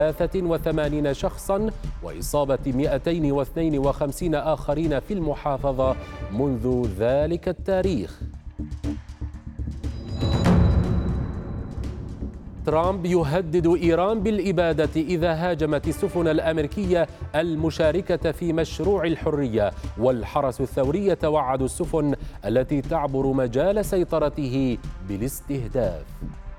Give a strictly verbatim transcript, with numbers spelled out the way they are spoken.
ثلاثة وثمانين شخصا وإصابة مئتين واثنين وخمسين آخرين في المحافظة منذ ذلك التاريخ. ترامب يهدد إيران بالإبادة إذا هاجمت السفن الأمريكية المشاركة في مشروع الحرية، والحرس الثوري يتوعد السفن التي تعبر مجال سيطرته بالاستهداف.